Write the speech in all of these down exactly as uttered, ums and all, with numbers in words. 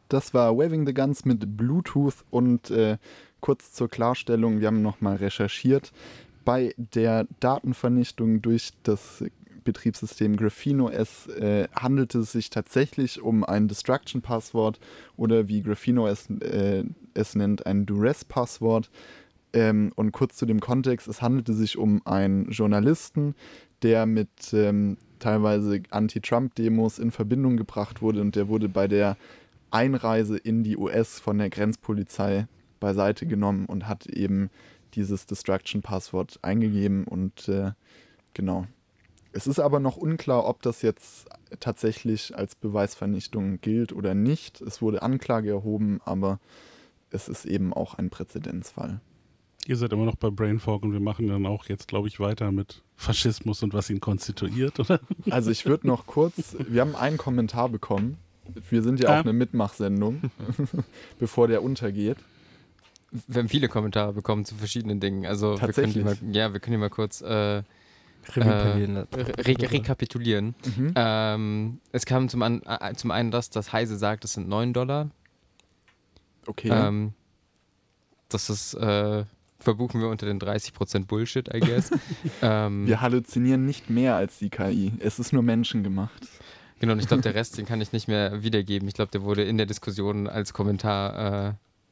Das war Waving the Guns mit Bluetooth und äh, kurz zur Klarstellung, wir haben nochmal recherchiert. Bei der Datenvernichtung durch das Betriebssystem Graphene O S äh, handelte es sich tatsächlich um ein Destruction-Passwort oder wie Graphene O S äh, es nennt, ein Duress-Passwort. Ähm, und kurz zu dem Kontext, es handelte sich um einen Journalisten, der mit ähm, teilweise Anti-Trump-Demos in Verbindung gebracht wurde und der wurde bei der Einreise in die U S von der Grenzpolizei beiseite genommen und hat eben dieses Destruction-Passwort eingegeben und äh, genau. Es ist aber noch unklar, ob das jetzt tatsächlich als Beweisvernichtung gilt oder nicht. Es wurde Anklage erhoben, aber es ist eben auch ein Präzedenzfall. Ihr seid immer noch bei Brainfork und wir machen dann auch jetzt, glaube ich, weiter mit Faschismus und was ihn konstituiert, oder? Also ich würde noch kurz, wir haben einen Kommentar bekommen. Wir sind ja auch Ähm. eine Mitmachsendung, bevor der untergeht. Wir haben viele Kommentare bekommen zu verschiedenen Dingen. Also Tatsächlich? Wir können die mal, ja, wir können die mal kurz äh, Revue äh, re- rekapitulieren. Mhm. Ähm, es kam zum, an, äh, zum einen das, dass Heise sagt, es sind neun Dollar. Okay. Ähm, das ist, äh, verbuchen wir unter den dreißig Prozent Bullshit, I guess. ähm, Wir halluzinieren nicht mehr als die K I. Es ist nur menschengemacht. Genau, und ich glaube, der Rest, den kann ich nicht mehr wiedergeben. Ich glaube, der wurde in der Diskussion als Kommentar äh,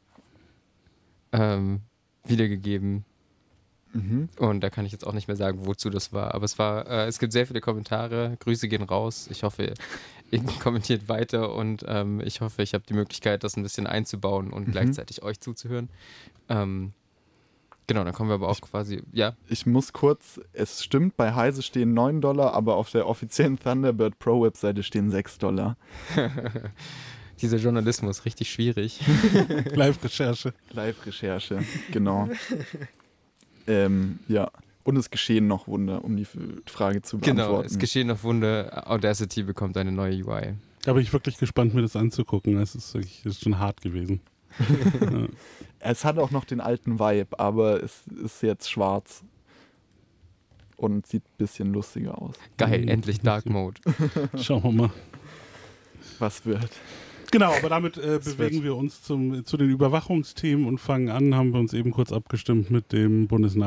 ähm, wiedergegeben. Mhm. Und da kann ich jetzt auch nicht mehr sagen, wozu das war. Aber es war, äh, es gibt sehr viele Kommentare. Grüße gehen raus. Ich hoffe, ihr kommentiert weiter und ähm, ich hoffe, ich habe die Möglichkeit, das ein bisschen einzubauen und Mhm. gleichzeitig euch zuzuhören. Ähm, genau, dann kommen wir aber auch quasi, ja. Ich muss kurz, es stimmt, bei Heise stehen neun Dollar, aber auf der offiziellen Thunderbird Pro Webseite stehen sechs Dollar. Dieser Journalismus, richtig schwierig. Live-Recherche. Live-Recherche, genau. ähm, ja, und es geschehen noch Wunder, um die F- Frage zu Genau, beantworten. es geschehen noch Wunder. Audacity bekommt eine neue U I. Da bin ich wirklich gespannt, mir das anzugucken. Es ist wirklich das ist schon hart gewesen. Ja. Es hat auch noch den alten Vibe, aber es ist jetzt schwarz und sieht ein bisschen lustiger aus. Geil, Mhm. endlich Dark Mode. Schauen wir mal. Was wird? Genau, aber damit äh, Es bewegen wird- wir uns zum, zu den Überwachungsthemen und fangen an, haben wir uns eben kurz abgestimmt mit dem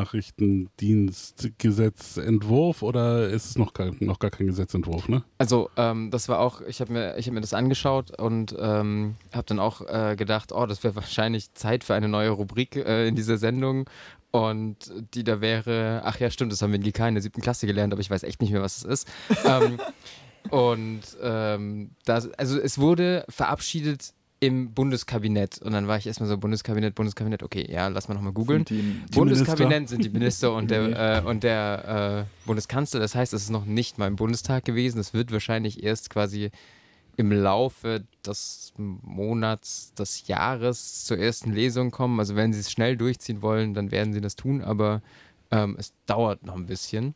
Bundesnachrichtendienstgesetzentwurf oder ist es noch gar, noch gar kein Gesetzentwurf, ne? Also, ähm, das war auch, ich habe mir, ich hab mir das angeschaut und ähm, habe dann auch äh, gedacht, oh, das wäre wahrscheinlich Zeit für eine neue Rubrik äh, in dieser Sendung. Und die da wäre, ach ja, stimmt, das haben wir in G K in der siebten Klasse gelernt, aber ich weiß echt nicht mehr, was es ist. ähm, und ähm, das, also es wurde verabschiedet im Bundeskabinett. Und dann war ich erstmal so, Bundeskabinett, Bundeskabinett, okay, ja, lass mal nochmal googeln. Sind die- Die Bundeskabinett sind die Minister und Nee. der, äh, und der äh, Bundeskanzler. Das heißt, es ist noch nicht mal im Bundestag gewesen. Es wird wahrscheinlich erst quasi im Laufe des Monats, des Jahres zur ersten Lesung kommen. Also wenn sie es schnell durchziehen wollen, dann werden sie das tun, aber ähm, es dauert noch ein bisschen.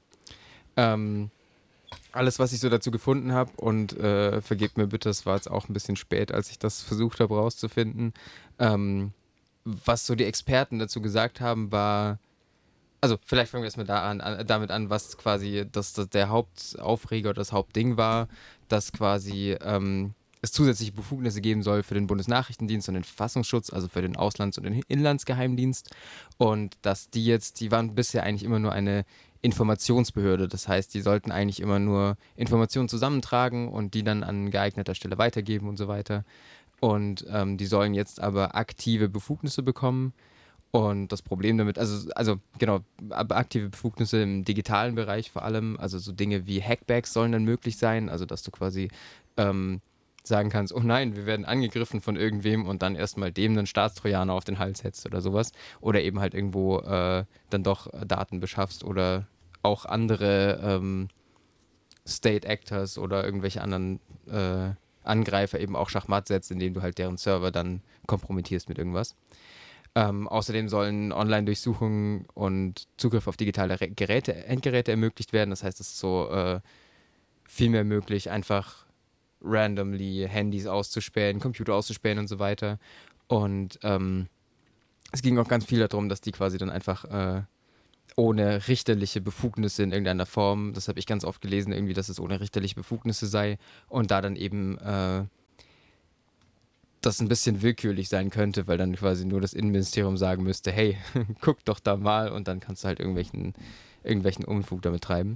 Ähm, alles, was ich so dazu gefunden habe und äh, vergebt mir bitte, es war jetzt auch ein bisschen spät, als ich das versucht habe rauszufinden. Ähm, was so die Experten dazu gesagt haben, war, also vielleicht fangen wir erstmal da an, an, damit an, was quasi das, das der Hauptaufreger oder das Hauptding war, dass quasi ähm, es zusätzliche Befugnisse geben soll für den Bundesnachrichtendienst und den Verfassungsschutz, also für den Auslands- und den Inlandsgeheimdienst und dass die jetzt, die waren bisher eigentlich immer nur eine Informationsbehörde, das heißt, die sollten eigentlich immer nur Informationen zusammentragen und die dann an geeigneter Stelle weitergeben und so weiter. Und ähm, die sollen jetzt aber aktive Befugnisse bekommen. Und das Problem damit, also, also genau, aber aktive Befugnisse im digitalen Bereich vor allem, also so Dinge wie Hackbacks sollen dann möglich sein, also dass du quasi ähm, sagen kannst, oh nein, wir werden angegriffen von irgendwem und dann erstmal dem einen Staatstrojaner auf den Hals setzt oder sowas. Oder eben halt irgendwo äh, dann doch Daten beschaffst oder auch andere ähm, State Actors oder irgendwelche anderen äh, Angreifer eben auch Schachmatt setzt, indem du halt deren Server dann kompromittierst mit irgendwas. Ähm, außerdem sollen Online-Durchsuchungen und Zugriff auf digitale Re- Geräte, Endgeräte ermöglicht werden. Das heißt, es ist so äh, viel mehr möglich, einfach randomly Handys auszuspähen, Computer auszuspähen und so weiter. Und ähm, es ging auch ganz viel darum, dass die quasi dann einfach äh, ohne richterliche Befugnisse in irgendeiner Form, das habe ich ganz oft gelesen, irgendwie, dass es ohne richterliche Befugnisse sei und da dann eben äh, das ein bisschen willkürlich sein könnte, weil dann quasi nur das Innenministerium sagen müsste, hey, guck doch da mal und dann kannst du halt irgendwelchen, irgendwelchen Unfug damit treiben.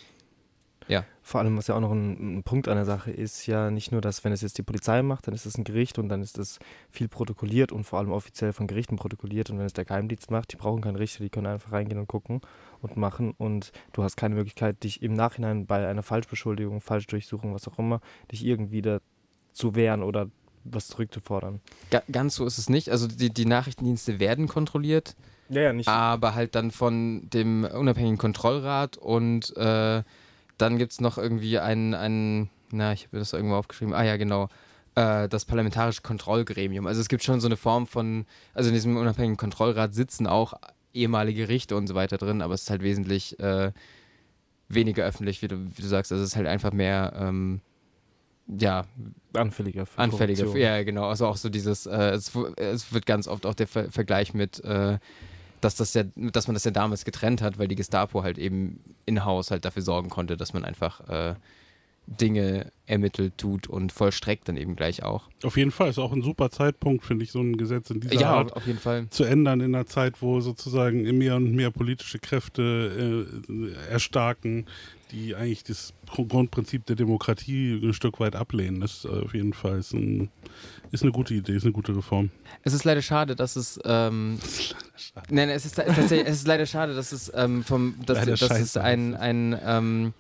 Ja. Vor allem, was ja auch noch ein, ein Punkt an der Sache ist, ja nicht nur, dass wenn es jetzt die Polizei macht, dann ist es ein Gericht und dann ist es viel protokolliert und vor allem offiziell von Gerichten protokolliert und wenn es der Geheimdienst macht, die brauchen keinen Richter, die können einfach reingehen und gucken und machen und du hast keine Möglichkeit, dich im Nachhinein bei einer Falschbeschuldigung, Falschdurchsuchung, was auch immer, dich irgendwie da zu wehren oder was zurückzufordern. Ga- ganz so ist es nicht. Also die, die Nachrichtendienste werden kontrolliert, Ja, ja, nicht. aber halt dann von dem unabhängigen Kontrollrat und äh, dann gibt es noch irgendwie einen, einen, na, ich habe mir das irgendwo aufgeschrieben, ah ja, genau, äh, das Parlamentarische Kontrollgremium. Also es gibt schon so eine Form von, also in diesem unabhängigen Kontrollrat sitzen auch ehemalige Richter und so weiter drin, aber es ist halt wesentlich äh, weniger öffentlich, wie du, wie du sagst. Also es ist halt einfach mehr, ähm, ja, Anfälliger für anfälliger. Korruption. Ja, genau. Also auch so dieses, äh, es, wu- es wird ganz oft auch der Ver Vergleich mit, äh, dass das ja, dass man das ja damals getrennt hat, weil die Gestapo halt eben in-house halt dafür sorgen konnte, dass man einfach äh, Dinge ermittelt, tut und vollstreckt dann eben gleich auch. Auf jeden Fall ist auch ein super Zeitpunkt, finde ich, so ein Gesetz in dieser Ja, Art auf jeden Fall. zu ändern in einer Zeit, wo sozusagen mehr und mehr politische Kräfte äh, erstarken, die eigentlich das Gru- Grundprinzip der Demokratie ein Stück weit ablehnen. Das ist auf jeden Fall ist, ein, ist eine gute Idee, ist eine gute Reform. Es ist leider schade, dass es. Ähm, nein, es ist, tatsächlich- es ist leider schade, dass es ähm, vom, dass, Leider dass es scheiße ein, heißt ein, ähm,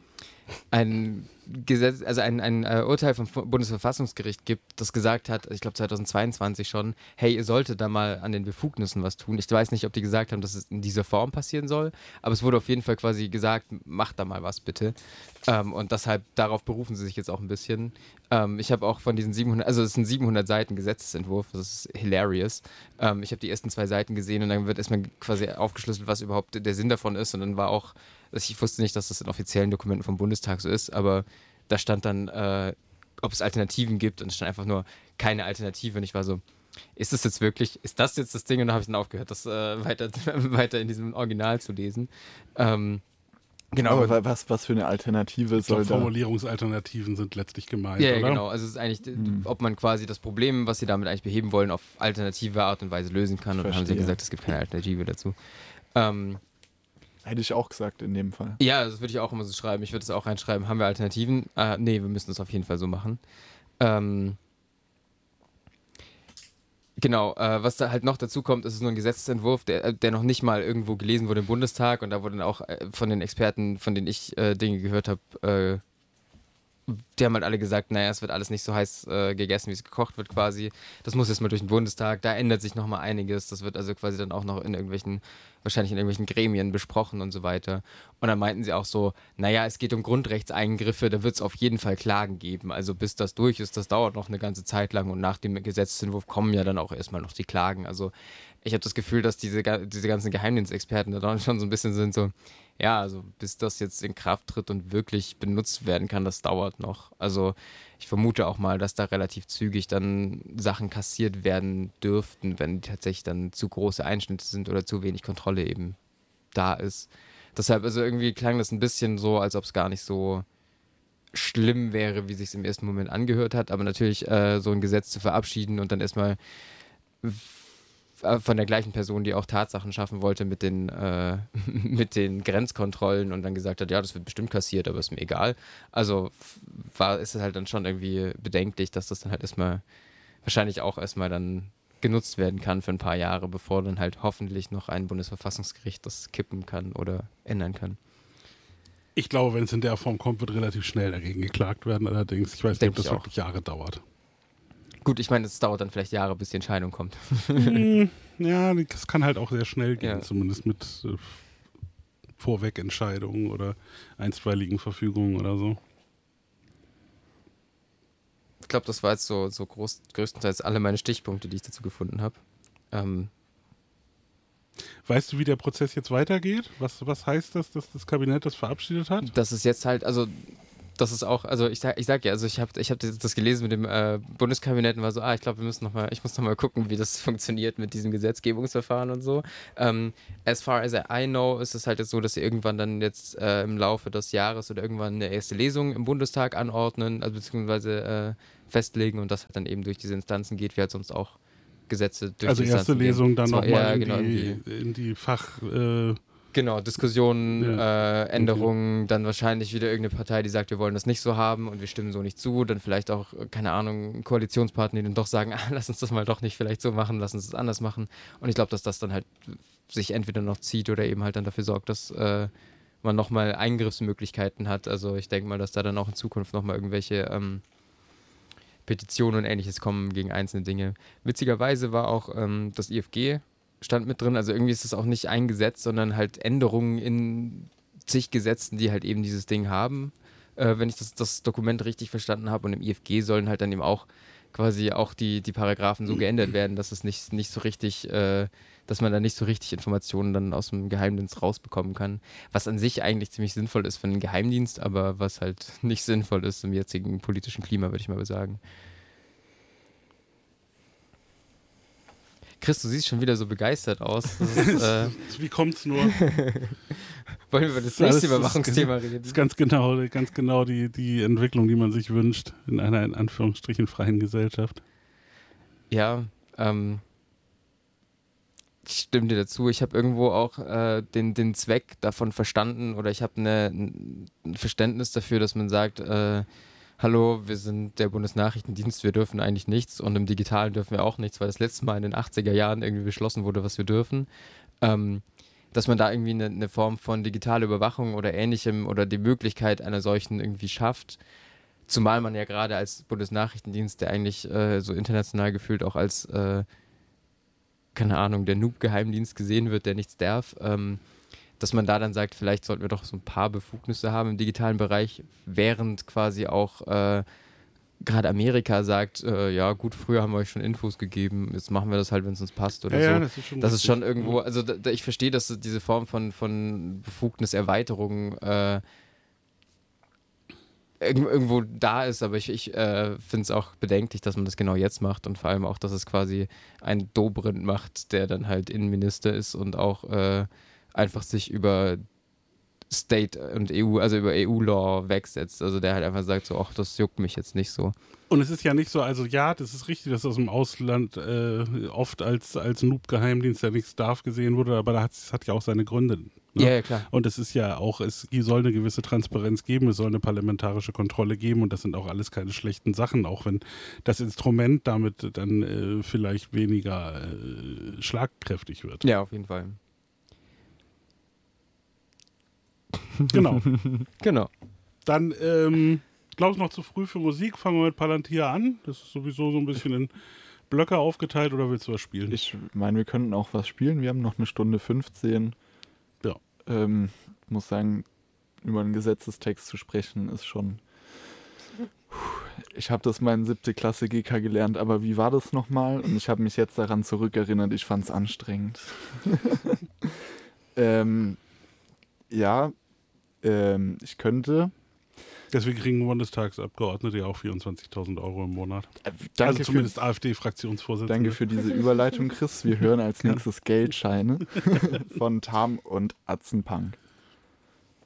ein Gesetz, also ein, ein äh, Urteil vom Fu- Bundesverfassungsgericht gibt, das gesagt hat, ich glaube zweitausendzweiundzwanzig schon, hey, ihr solltet da mal an den Befugnissen was tun. Ich weiß nicht, ob die gesagt haben, dass es in dieser Form passieren soll, aber es wurde auf jeden Fall quasi gesagt, macht da mal was bitte. Ähm, und deshalb, darauf berufen sie sich jetzt auch ein bisschen. Ähm, ich habe auch von diesen siebenhundert, also es ist ein siebenhundert Seiten Gesetzesentwurf, das ist hilarious. Ähm, ich habe die ersten zwei Seiten gesehen und dann wird erstmal quasi aufgeschlüsselt, was überhaupt der Sinn davon ist und dann war auch, also ich wusste nicht, dass das in offiziellen Dokumenten vom Bundestag so ist, aber da stand dann, äh, ob es Alternativen gibt und es stand einfach nur keine Alternative und ich war so, ist das jetzt wirklich, ist das jetzt das Ding? Und dann habe ich dann aufgehört, das äh, weiter, weiter in diesem Original zu lesen. Ähm, genau. Aber wa- was, was für eine Alternative Ich glaube, soll da... Formulierungsalternativen sind letztlich gemeint, Ja, ja, oder? genau. Also es ist eigentlich, d- Hm. ob man quasi das Problem, was sie damit eigentlich beheben wollen, auf alternative Art und Weise lösen kann. Und dann haben sie Verstehe. gesagt, es gibt keine Alternative dazu. Ähm, Hätte ich auch gesagt in dem Fall. ja, das würde ich auch immer so schreiben. Ich würde es auch reinschreiben. Haben wir Alternativen? Äh, nee, wir müssen es auf jeden Fall so machen. Ähm, genau, äh, was da halt noch dazu kommt, ist es nur ein Gesetzesentwurf, der, der noch nicht mal irgendwo gelesen wurde im Bundestag und da wurden auch äh, von den Experten, von denen ich äh, Dinge gehört habe, äh, die haben halt alle gesagt, naja, es wird alles nicht so heiß äh, gegessen, wie es gekocht wird quasi. Das muss jetzt mal durch den Bundestag, da ändert sich nochmal einiges. Das wird also quasi dann auch noch in irgendwelchen, wahrscheinlich in irgendwelchen Gremien besprochen und so weiter. Und dann meinten sie auch so, naja, es geht um Grundrechtseingriffe, da wird es auf jeden Fall Klagen geben. Also bis das durch ist, das dauert noch eine ganze Zeit lang und nach dem Gesetzesentwurf kommen ja dann auch erstmal noch die Klagen. Also ich habe das Gefühl, dass diese, ga- diese ganzen Geheimdienstexperten da dann schon so ein bisschen sind so, ja, also bis das jetzt in Kraft tritt und wirklich benutzt werden kann, das dauert noch. Also ich vermute auch mal, dass da relativ zügig dann Sachen kassiert werden dürften, wenn tatsächlich dann zu große Einschnitte sind oder zu wenig Kontrolle eben da ist. Deshalb, also irgendwie klang das ein bisschen so, als ob es gar nicht so schlimm wäre, wie sich es im ersten Moment angehört hat. Aber natürlich äh, so ein Gesetz zu verabschieden und dann erstmal von der gleichen Person, die auch Tatsachen schaffen wollte mit den, äh, mit den Grenzkontrollen und dann gesagt hat, ja, das wird bestimmt kassiert, aber ist mir egal. Also f- war, ist es halt dann schon irgendwie bedenklich, dass das dann halt erstmal, wahrscheinlich auch erstmal dann genutzt werden kann für ein paar Jahre, bevor dann halt hoffentlich noch ein Bundesverfassungsgericht das kippen kann oder ändern kann. Ich glaube, wenn es in der Form kommt, wird relativ schnell dagegen geklagt werden. Allerdings, ich weiß nicht, Denk ob das ich auch. wirklich Jahre dauert. Gut, ich meine, es dauert dann vielleicht Jahre, bis die Entscheidung kommt. Hm, ja, das kann halt auch sehr schnell gehen, Ja. zumindest mit äh, Vorwegentscheidungen oder einstweiligen Verfügungen oder so. Ich glaube, das war jetzt so, so groß, größtenteils alle meine Stichpunkte, die ich dazu gefunden habe. Ähm, Weißt du, wie der Prozess jetzt weitergeht? Was, was heißt das, dass das Kabinett das verabschiedet hat? Das ist jetzt halt, also Das ist auch, also ich sag, ich sag ja, also ich habe ich hab das das gelesen mit dem äh, Bundeskabinett und war so, ah, ich glaube, wir müssen noch mal, ich muss noch mal gucken, wie das funktioniert mit diesem Gesetzgebungsverfahren und so. Ähm, as far as I know, ist es halt jetzt so, dass sie irgendwann dann jetzt äh, im Laufe des Jahres oder irgendwann eine erste Lesung im Bundestag anordnen, also beziehungsweise äh, festlegen und das halt dann eben durch diese Instanzen geht, wie halt sonst auch Gesetze durch Also die erste Instanzen Lesung gehen. dann Zwar nochmal eher, in, genau, die, in die Fach... Äh, Genau, Diskussionen, Ja, äh, Änderungen, dann wahrscheinlich wieder irgendeine Partei, die sagt, wir wollen das nicht so haben und wir stimmen so nicht zu. Dann vielleicht auch, äh, keine Ahnung, Koalitionspartner, die dann doch sagen, ah, lass uns das mal doch nicht vielleicht so machen, lass uns das anders machen. Und ich glaube, dass das dann halt sich entweder noch zieht oder eben halt dann dafür sorgt, dass äh, man nochmal Eingriffsmöglichkeiten hat. Also ich denke mal, dass da dann auch in Zukunft nochmal irgendwelche ähm, Petitionen und Ähnliches kommen gegen einzelne Dinge. Witzigerweise war auch ähm, das I F G stand mit drin, also irgendwie ist es auch nicht ein Gesetz, sondern halt Änderungen in zig Gesetzen, die halt eben dieses Ding haben, äh, wenn ich das, das Dokument richtig verstanden habe. Und im I F G sollen halt dann eben auch quasi auch die, die Paragraphen so geändert werden, dass es nicht, nicht so richtig, äh, dass man da nicht so richtig Informationen dann aus dem Geheimdienst rausbekommen kann. Was an sich eigentlich ziemlich sinnvoll ist für einen Geheimdienst, aber was halt nicht sinnvoll ist im jetzigen politischen Klima, würde ich mal sagen. Chris, du siehst schon wieder so begeistert aus. Das ist, äh Wie kommt's nur? Wollen wir über das Ja, nächste das ist- Überwachungsthema reden? Das ist ganz genau, ganz genau die, die Entwicklung, die man sich wünscht in einer in Anführungsstrichen freien Gesellschaft. Ja, ähm, ich stimme dir dazu. Ich habe irgendwo auch äh, den, den Zweck davon verstanden oder ich habe ne, ein Verständnis dafür, dass man sagt, äh, hallo, wir sind der Bundesnachrichtendienst, wir dürfen eigentlich nichts und im Digitalen dürfen wir auch nichts, weil das letzte Mal in den achtziger Jahren irgendwie beschlossen wurde, was wir dürfen. Ähm, dass man da irgendwie eine, eine Form von digitaler Überwachung oder Ähnlichem oder die Möglichkeit einer solchen irgendwie schafft. Zumal man ja gerade als Bundesnachrichtendienst, der eigentlich äh, so international gefühlt auch als, äh, keine Ahnung, der Noob-Geheimdienst gesehen wird, der nichts darf, ähm, dass man da dann sagt, vielleicht sollten wir doch so ein paar Befugnisse haben im digitalen Bereich, während quasi auch äh, gerade Amerika sagt, äh, ja gut, früher haben wir euch schon Infos gegeben, jetzt machen wir das halt, wenn es uns passt oder Ja, so. ja, das ist schon Das ist richtig. schon irgendwo, also da, da, ich verstehe, dass diese Form von, von Befugniserweiterung äh, irg- irgendwo da ist, aber ich, ich äh, finde es auch bedenklich, dass man das genau jetzt macht und vor allem auch, dass es quasi ein Dobrindt macht, der dann halt Innenminister ist und auch äh, einfach sich über State und E U, also über E U-Law wegsetzt. Also der halt einfach sagt so, ach, das juckt mich jetzt nicht so. Und es ist ja nicht so, also ja, das ist richtig, dass aus dem Ausland äh, oft als, als Noob-Geheimdienst, der nichts darf, gesehen wurde, aber da hat es hat ja auch seine Gründe. Ne? Ja, ja, klar. Und es ist ja auch, es soll eine gewisse Transparenz geben, es soll eine parlamentarische Kontrolle geben und das sind auch alles keine schlechten Sachen, auch wenn das Instrument damit dann äh, vielleicht weniger äh, schlagkräftig wird. Ja, auf jeden Fall. Genau. Genau. Dann, ähm, glaubst du noch zu früh für Musik? Fangen wir mit Palantir an. Das ist sowieso so ein bisschen in Blöcke aufgeteilt oder willst du was spielen? Ich meine, wir könnten auch was spielen. Wir haben noch eine Stunde fünfzehn. Ja. Ähm, ich muss sagen, über einen Gesetzestext zu sprechen, ist schon... Ich habe das mal in siebte Klasse G K gelernt, aber wie war das nochmal? Und ich habe mich jetzt daran zurückerinnert, ich fand es anstrengend. ähm, ja, ähm, ich könnte... Deswegen kriegen Bundestagsabgeordnete ja auch vierundzwanzigtausend Euro im Monat. Äh, danke Also für- zumindest AfD-Fraktionsvorsitzende. Danke für diese Überleitung, Chris. Wir hören als nächstes Geldscheine von Tam und Atzenpunk.